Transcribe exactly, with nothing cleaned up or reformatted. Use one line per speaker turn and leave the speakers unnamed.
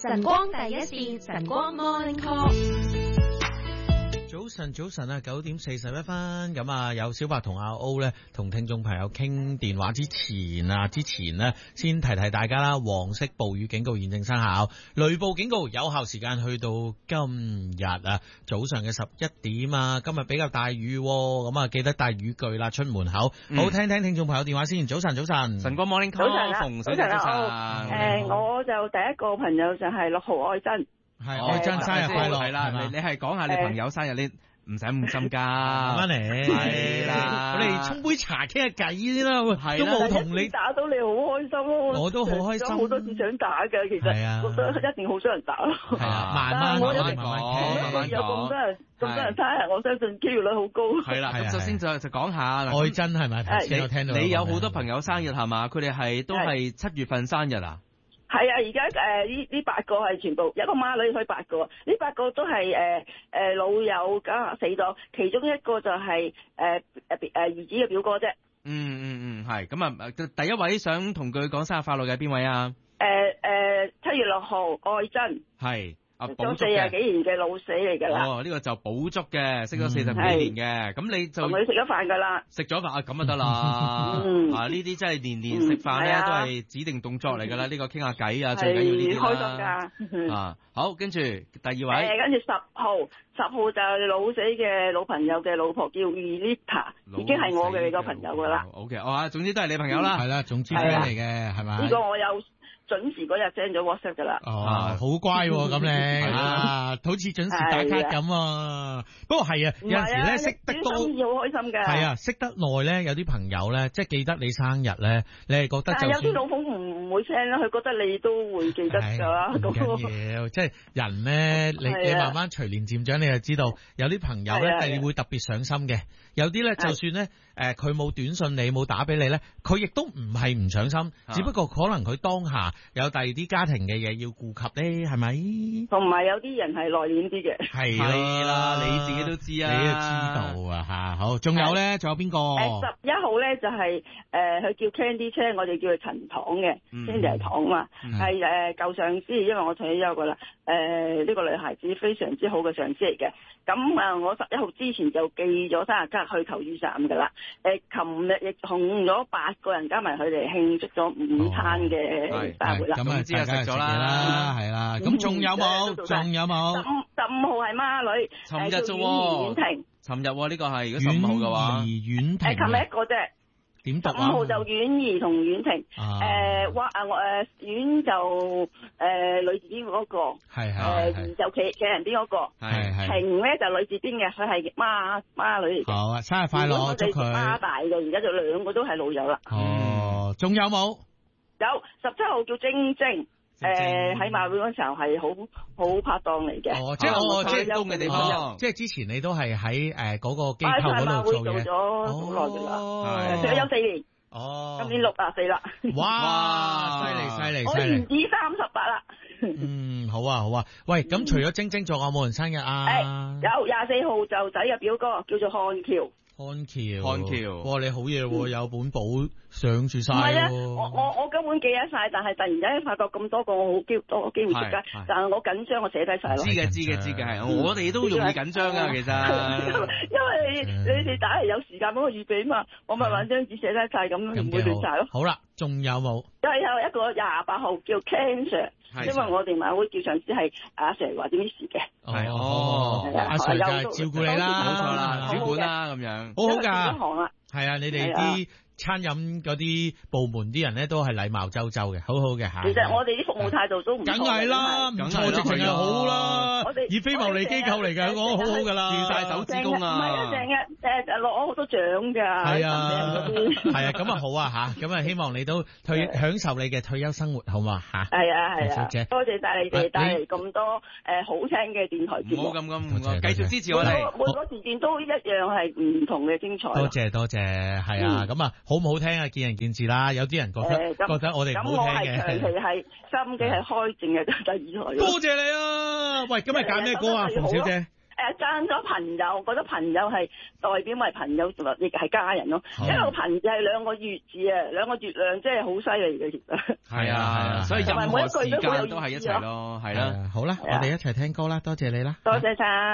晨光第一線，晨光 Morning Call。
早晨，早晨啊，九點四十一分，咁啊，有小白同阿 O 咧，同聽眾朋友傾電話之前啊，之前呢，先提提大家啦，黃色暴雨警告現正生效，雷暴警告有效時間去到今日啊，早上嘅十一點啊，今日比較大雨，咁啊，記得帶雨具啦，出門口。嗯、好，聽聽聽眾朋友電話先。早晨，早晨，
晨光 Morning Call，馮小姐早晨。
誒，我就第一個朋友就係六號愛珍。
係愛珍生日快樂，
係啦，你你係講下你朋友生日，你唔使咁心急，
翻嚟係啦，我哋沖杯茶傾下偈先啦，都冇同你
打到你好開心咯，
我都好開心，
好多次想打嘅，其實覺得一定好多人打咯，
係啊，慢慢慢慢講，慢慢
有咁多人咁多人生日，我相信機會率好高。
係啦，咁首先就就講下
愛珍係咪？頭先我聽到
你有好多朋友生日係嘛？佢哋係都係七月份生日啊？
係啊，而家誒呢呢八個係全部有一個孖女，去八個，呢八個都係誒誒老友咁死咗，其中一個就係誒誒誒兒子嘅表哥啫。
嗯嗯嗯，係咁啊！第一位想同佢講生日快樂嘅邊位啊？
誒誒七月六號愛珍
係。
做四廿幾年嘅老死嚟噶啦。
哦，呢、這個就補足嘅，識咗四十幾年嘅，咁、嗯、你就
同佢食咗飯噶啦。
食咗飯啊，咁就得啦。嗯、啊，呢啲真係年年食飯咧，嗯、都係指定動作嚟噶啦。呢、嗯、個傾下偈啊，最緊要呢啲啦。
開心噶。
啊，好，跟住第二位。
誒，跟住十號，十號就係老死嘅老朋友嘅老婆叫 Elita， 已經係我嘅個朋友噶啦。
O K， 哦，總之都係你朋友啦。
係啦，總之 friend 嚟嘅，係咪？
呢個我有。準時嗰日 send 咗 WhatsApp 噶啦。
哦，好乖咁你啊，好似準時打卡咁啊。不過係啊，有陣時咧識得多，好
開心㗎。
係啊，識得耐咧，有啲朋友咧，即係記得你生日咧，你係覺得就算。
但係有啲老闆唔唔會 send 啦，佢覺得你都會記得㗎。
唔緊要，即係人咧，你你慢慢隨年漸長，你就知道有啲朋友咧，係會特別上心嘅。有啲咧，就算咧，誒，佢冇短信你，冇打俾你咧，佢亦都唔係唔上心，只不過可能佢當下有第二啲家庭嘅嘢要顧及咧，係咪？
同埋有啲人係內斂啲嘅。
係啦，
你自己都知啊，
你都知道啊吓。好，仲有咧，仲有邊個？
誒，十一號咧就係誒，佢叫 Candy 車，我哋叫佢陳糖嘅，Candy 係糖嘛，係誒舊上司，因為我退休噶啦。誒，呢個女孩子非常之好嘅上司嚟嘅。咁啊，我十一號之前就寄咗生日卡去求雨傘噶啦。誒，琴日亦同咗八個人加埋佢哋慶祝咗午餐嘅大會啦。
咁啊，知啊，食咗啦，係啦。咁仲有冇？仲有冇？十
十五號係孖女，
尋日啫喎。
婉婷，
尋日呢個係，如果十五號嘅話，
婉儀婉婷。
誒，琴日一個啫。
點讀啊？
十五號就婉儀同婉婷。誒，哇啊我誒婉就誒女字邊嗰個。
係係。
誒就企企人邊嗰個。
係係。
婷咧就女字邊嘅，佢係孖孖女嚟嘅。
好啊，生日快樂，祝佢。
孖大嘅，而家就兩個都係老友啦。
哦，仲有冇？
有十七號叫晶晶。誒，喺馬會嗰時候係好好拍檔嚟嘅。
哦，即係我即係工嘅地方，即係之前你都係喺誒嗰個機構嗰度做嘢。
做咗好耐噶啦，退休四年。
哦，
今年六啊四啦。
哇，犀利犀利犀利！
我唔止三十八啦。
嗯，好啊好啊。喂，咁除咗晶晶仲有冇人生日啊？
誒，有廿四號就仔嘅表哥叫做漢橋。
漢橋，
漢橋，
哇！你好嘢喎，有本簿上住晒。
唔係啊，我我我根本記得晒，但係突然間發覺咁多個，我好機多機會出街，但係我緊張，我寫低晒咯。
知嘅知嘅知嘅係，我哋都容易緊張噶，其實。
因為你你哋打嚟有時間幫我預備嘛，我咪揾張紙寫低晒咁，唔會亂晒咯。
好啦，仲有冇？
又係有一個廿八號叫 Ken Sir，因為我哋馬會叫上司係阿 Sir 或者 Miss 嘅。
係哦，
阿 Sir 就係照顧你啦，
冇錯啦，主管啦咁樣，
好好噶。係啊，你哋啲餐飲嗰啲部門啲人咧都係禮貌周周嘅，好好嘅吓。
其實我哋啲服務態度都唔錯。梗
係啦，唔錯直情係好啦。
我哋
以非牟利機構嚟嘅，我好好噶啦，
斷晒手指公啊。
唔係啊，成日誒攞好多獎噶。
係啊，係啊，咁啊好啊吓，咁啊希望你都退享受你嘅退休生活，好嘛吓？
係啊係啊，
小姐，
多謝晒你哋帶嚟咁多誒好聽嘅電台節目。
唔好咁咁，繼續支持我哋。
每個時段都一樣係唔同嘅精彩。
多謝多謝。誒，係啊，咁啊，好唔好聽啊？見仁見智啦。有啲人覺得覺得我哋唔好聽嘅。
咁我係長期係收音機係開正嘅第二台。
多謝你啊！喂，今日揀咩歌啊，馮小姐？
誒爭咗朋友，覺得朋友係代表埋朋友，亦係家人咯。因為個朋友係兩個月字啊，兩個月亮，即係好犀利嘅其實。係
啊係啊，所以任何時間都係一齊咯，係啦。
好啦，我哋一齊聽歌啦，多謝你啦，
多謝晒。